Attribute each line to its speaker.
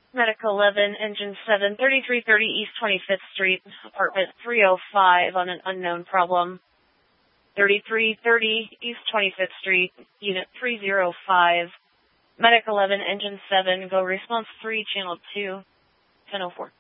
Speaker 1: Medic 11, Engine 7, 3330 East 25th Street, apartment 305 on an unknown problem. 3330 East 25th Street, Unit 305. Medic 11, Engine 7, go response 3, Channel 2, 1004.